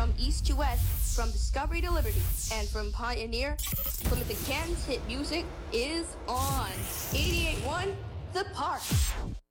from east to west, from Discovery to Liberty, and from Pioneer, Plymouth and Canton's hit music is on 88.1 The Park.